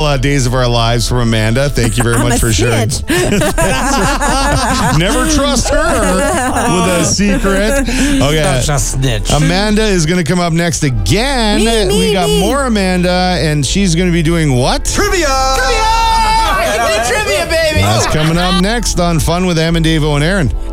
Days of Our Lives from Amanda. Thank you very much for sharing. Never trust her with a secret. Okay. That's a snitch. Amanda is going to come up next again. We got more Amanda, and she's going to be doing what? Trivia, baby. That's coming up next on Fun with Em and Davo and Aaron.